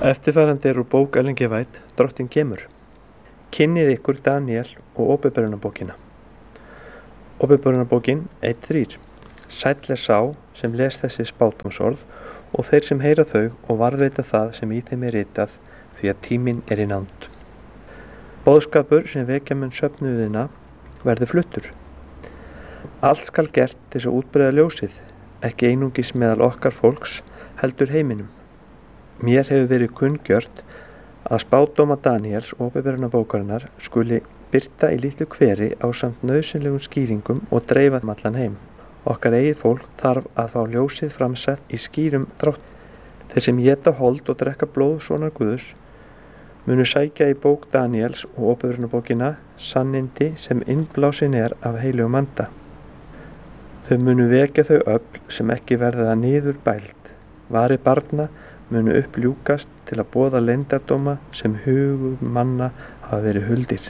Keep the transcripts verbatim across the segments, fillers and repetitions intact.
Eftirfarandi er úr bók Ellen G. White, Drottinn kemur. Kynnið ykkur Daníel og Åpenbarunarbókina. Åpenbarunarbókin einn þrír. Sæll er sá sem les þessi spádómsorð og þeir sem heyra þau og varðveita það sem í þeim er ritað, því að tíminn er í nánd. Boðskapur sem vekja mun söfnuðina verður fluttur. Allt skal gert til að útbreiða ljósið, ekki einungis meðal okkar fólks, heldur heiminum. Mér hefur verið kunngjört að spádóma Daníels og Åpenbarunarbókarinnar skuli birta í litlu hveri ásamt nauðsynlegum skýringum og dreifa þeim allan heim. Okkar eigið fólk þarf að fá ljósið framsett í skýrum drátt. Þeir sem éta hold og drekka blóð sonar Guðs munu sækja í bók Daníels og Åpenbarunarbókina sannindi sem innblásin er af heilugum anda. Þau munu vekja þau öfl sem ekki verða niður bælt. Vari barna munu uppljúkast til að boða leyndardóma sem hugum manna hafa verið huldir.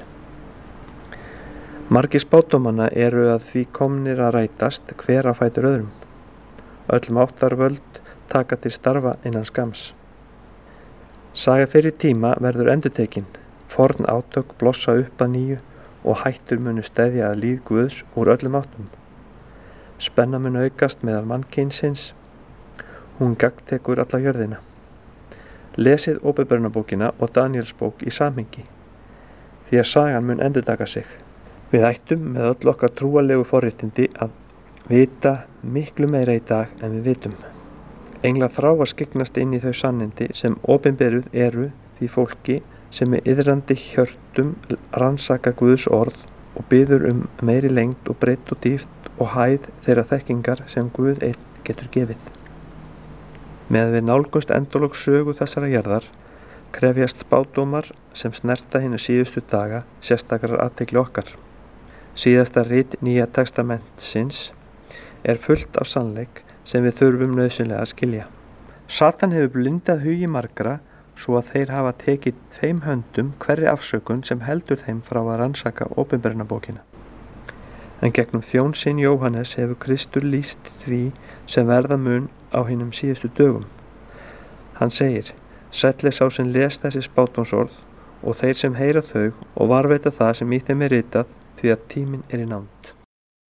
Margir spádómanna eru að því komnir að rætast hver á fætur öðrum. Öll máttarvöld taka til starfa innan skams. Saga fyrir tíma verður endurtekin, forn átök blossa upp að nýju og hættur munu steðja að líð Guðs úr öllum áttum. Spenna mun aukast meðal mannkynsins, hún gagntekur alla jörðina. Lesið Åpenbarunarbókina og Daníelsbók í samhengi, því að sagan mun endurtaka sig. Við ættum með öll okkar trúarlegu forréttindi að vita miklu meira í dag en við vitum. Englar þrá að skyggnast inn í þau sannindi sem opinberuð eru því fólki sem með iðrandi hjörtum rannsaka Guðs orð og biður um meiri lengd og breidd og dýpt og hæð þeirra þekkingar sem Guð einn getur gefið. Með við nálgumst endalok sögu þessara jarðar krefjast spádómar sem snerta hina síðustu daga sérstakrar athygli okkar. Síðasta rit Nýja testamentsins er fullt af sannleik sem við þurfum nauðsynlega að skilja. Satan hefur blindað hugi margra svo að þeir hafa tekið tveim höndum hverri afsökun sem heldur þeim frá að rannsaka Åpenbarunarbókina. En gegnum þjón sinn Jóhannes hefur Kristur lýst því sem verða mun á hinum síðustu dögum. Hann segir, sæll er sá sem les þessi spádómsorð og þeir sem heyra þau og varðveita það sem í þeim er ritað, því að tíminn er í nánd.